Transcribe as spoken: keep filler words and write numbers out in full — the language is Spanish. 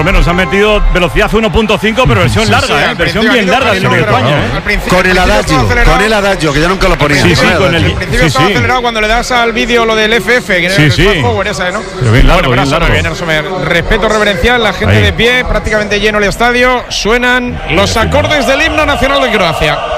lo menos han metido velocidad uno punto cinco, pero versión sí, larga, sí, ¿eh? Versión bien larga del España. No, ¿eh? Con el adagio, con el adagio, que yo nunca lo ponía. Sí, sí, con el, al principio sí, estaba sí. acelerado cuando le das al vídeo lo del F F, que sí, es sí. el power, esa, ¿no? Pero bien largo, bueno, bien largo. Bien, resumen, respeto reverencial, la gente Ahí. de pie, prácticamente lleno el estadio, suenan los acordes del himno nacional de Croacia.